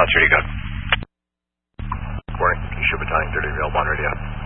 Response, ready, go. Morning, Keisha Battalion 30 available on radio.